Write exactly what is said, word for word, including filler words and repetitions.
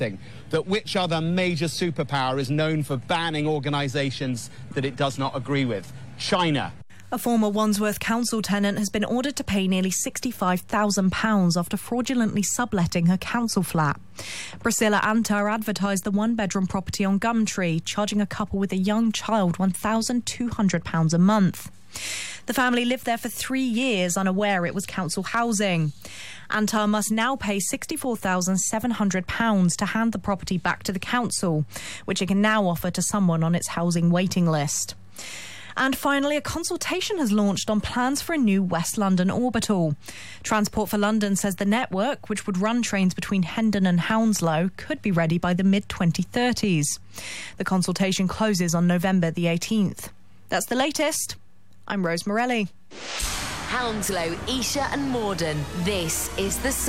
surprising that which other major superpower is known for banning organisations that it does not agree with? China. A former Wandsworth council tenant has been ordered to pay nearly sixty-five thousand pounds after fraudulently subletting her council flat. Priscilla Antar advertised the one-bedroom property on Gumtree, charging a couple with a young child one thousand two hundred pounds a month. The family lived there for three years, unaware it was council housing. Antar must now pay sixty-four thousand seven hundred pounds to hand the property back to the council, which it can now offer to someone on its housing waiting list. And finally, a consultation has launched on plans for a new West London orbital. Transport for London says the network, which would run trains between Hendon and Hounslow, could be ready by the mid twenty thirties. The consultation closes on November the eighteenth. That's the latest. I'm Rose Morelli. Hounslow, Esher and Morden. This is the